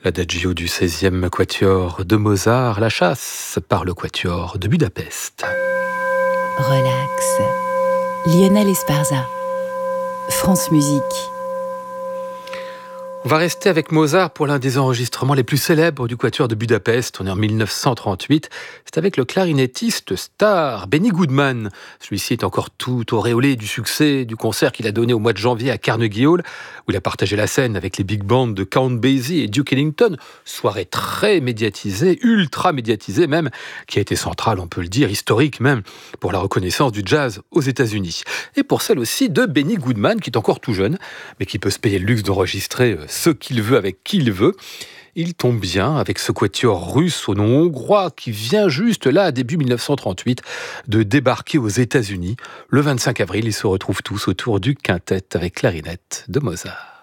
L'adagio du 16e quatuor de Mozart, la chasse par le quatuor de Budapest. Relax. Lionel Esparza, France Musique. On va rester avec Mozart pour l'un des enregistrements les plus célèbres du quatuor de Budapest. On est en 1938. C'est avec le clarinettiste star Benny Goodman. Celui-ci est encore tout auréolé du succès du concert qu'il a donné au mois de janvier à Carnegie Hall, où il a partagé la scène avec les big bands de Count Basie et Duke Ellington. Soirée très médiatisée, ultra médiatisée même, qui a été centrale, on peut le dire, historique même, pour la reconnaissance du jazz aux États-Unis. Et pour celle aussi de Benny Goodman, qui est encore tout jeune, mais qui peut se payer le luxe d'enregistrer ce qu'il veut avec qui il veut. Il tombe bien avec ce quatuor russe au nom hongrois qui vient juste là, début 1938, de débarquer aux États-Unis. Le 25 avril, ils se retrouvent tous autour du quintet avec clarinette de Mozart.